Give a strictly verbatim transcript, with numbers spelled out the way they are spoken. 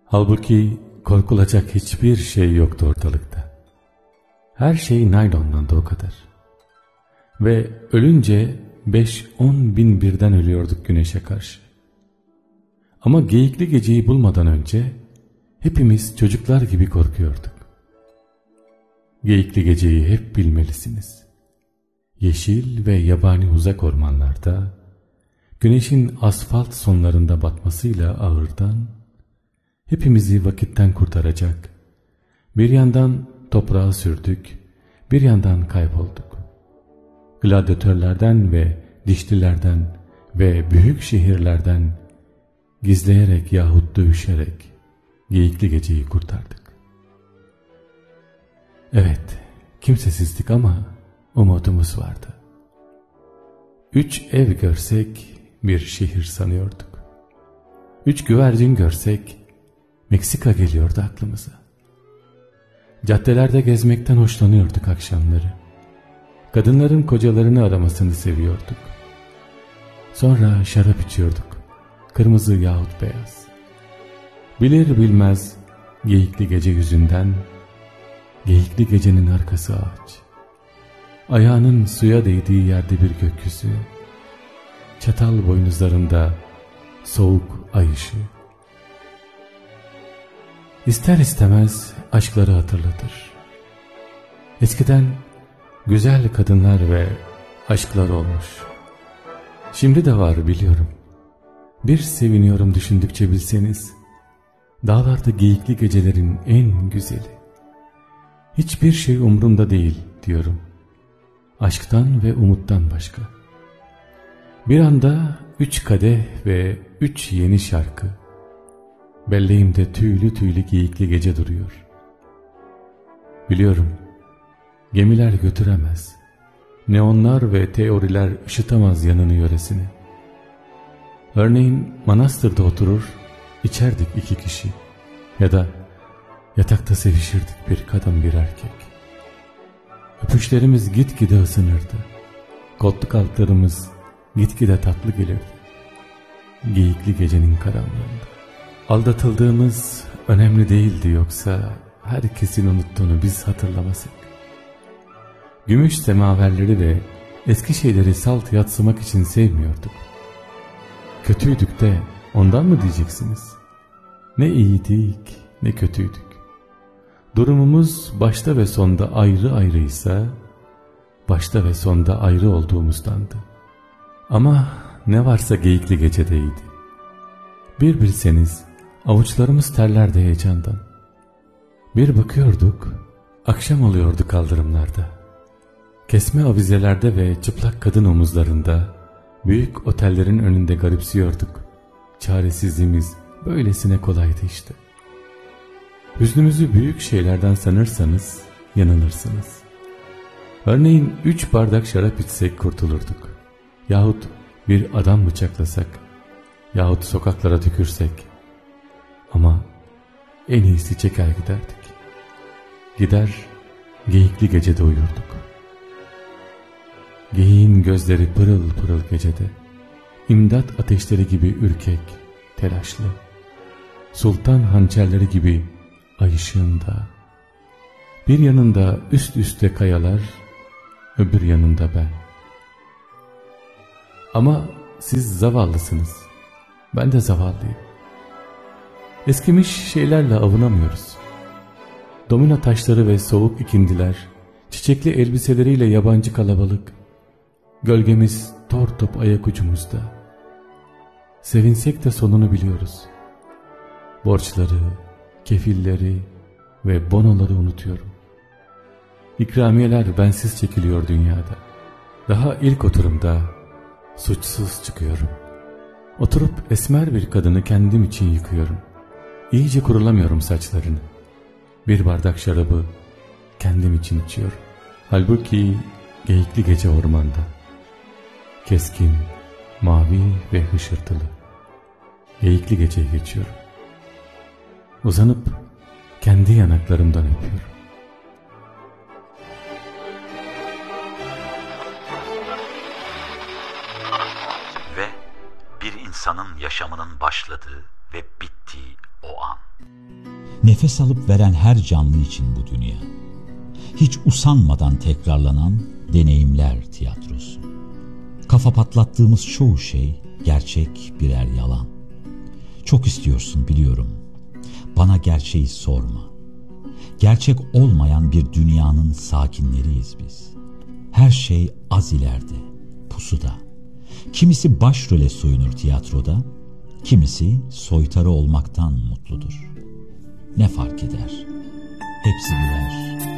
Halbuki korkulacak hiçbir şey yoktu ortalıkta. Her şey naylonlandı o kadar. Ve ölünce beş on bin birden ölüyorduk güneşe karşı. Ama geyikli geceyi bulmadan önce hepimiz çocuklar gibi korkuyorduk. Geyikli geceyi hep bilmelisiniz. Yeşil ve yabani uzak ormanlarda, güneşin asfalt sonlarında batmasıyla ağırdan, hepimizi vakitten kurtaracak, bir yandan toprağa sürdük, bir yandan kaybolduk. Gladyatörlerden ve dişlilerden ve büyük şehirlerden gizleyerek yahut dövüşerek geyikli geceyi kurtardık. Evet, kimsesizdik ama umudumuz vardı. Üç ev görsek bir şehir sanıyorduk. Üç güvercin görsek Meksika geliyordu aklımıza. Caddelerde gezmekten hoşlanıyorduk akşamları. Kadınların kocalarını aramasını seviyorduk. Sonra şarap içiyorduk. Kırmızı yahut beyaz. Bilir bilmez geyikli gece yüzünden, geyikli gecenin arkası ağaç. Ayağının suya değdiği yerde bir gökyüzü. Çatal boynuzlarında soğuk ay ışığı. İster istemez aşkları hatırlatır. Eskiden güzel kadınlar ve aşklar olmuş. Şimdi de var biliyorum. Bir seviniyorum düşündükçe bilseniz. Dağlarda geyikli gecelerin en güzeli. Hiçbir şey umrumda değil diyorum. Aşktan ve umuttan başka. Bir anda üç kadeh ve üç yeni şarkı. Belleğimde tüylü tüylü geyikli gece duruyor. Biliyorum, gemiler götüremez. Neonlar ve teoriler ışıtamaz yanını yöresini. Örneğin manastırda oturur, içerdik iki kişi. Ya da yatakta sevişirdik bir kadın bir erkek. Öpüşlerimiz gitgide ısınırdı. Koltuk altlarımız gitgide tatlı gelirdi. Geyikli gecenin karanlığında. Aldatıldığımız önemli değildi yoksa herkesin unuttuğunu biz hatırlamasak. Gümüş semaverleri ve eski şeyleri salt yadsımak için sevmiyorduk. Kötüydük de ondan mı diyeceksiniz? Ne iyiydik ne kötüydük. Durumumuz başta ve sonda ayrı ayrıysa, başta ve sonda ayrı olduğumuzdandı. Ama ne varsa geyikli gecedeydi. Bir bilseniz avuçlarımız terlerdi heyecandan. Bir bakıyorduk, akşam oluyordu kaldırımlarda. Kesme avizelerde ve çıplak kadın omuzlarında, büyük otellerin önünde garipsiyorduk. Çaresizliğimiz böylesine kolaydı işte. Hüznümüzü büyük şeylerden sanırsanız yanılırsınız. Örneğin üç bardak şarap içsek kurtulurduk. Yahut bir adam bıçaklasak, yahut sokaklara tükürsek. Ama en iyisi çeker giderdik. Gider geyikli gecede uyurduk. Geyiğin gözleri pırıl pırıl gecede. İmdat ateşleri gibi ürkek, telaşlı. Sultan hançerleri gibi ay ışığında. Bir yanında üst üste kayalar, öbür yanında ben. Ama siz zavallısınız. Ben de zavallıyım. Eskimiş şeylerle avunamıyoruz. Domino taşları ve soğuk ikindiler, çiçekli elbiseleriyle yabancı kalabalık. Gölgemiz tor top ayak ucumuzda. Sevinsek de sonunu biliyoruz. Borçları, kefilleri ve bonoları unutuyorum. İkramiyeler bensiz çekiliyor dünyada. Daha ilk oturumda suçsuz çıkıyorum. Oturup esmer bir kadını kendim için yıkıyorum. İyice kurulamıyorum saçlarını. Bir bardak şarabı kendim için içiyorum. Halbuki geyikli gece ormanda. Keskin, mavi ve hışırtılı. Geyikli geceyi geçiyorum. Uzanıp kendi yanaklarımdan öpüyorum. Ve bir insanın yaşamının başladığı ve bittiği o an. Nefes alıp veren her canlı için bu dünya. Hiç usanmadan tekrarlanan deneyimler tiyatrosu. Kafa patlattığımız çoğu şey gerçek birer yalan. Çok istiyorsun biliyorum. Bana gerçeği sorma. Gerçek olmayan bir dünyanın sakinleriyiz biz. Her şey az ileride, pusuda. Kimisi başrole soyunur tiyatroda, kimisi soytarı olmaktan mutludur. Ne fark eder? Hepsi birer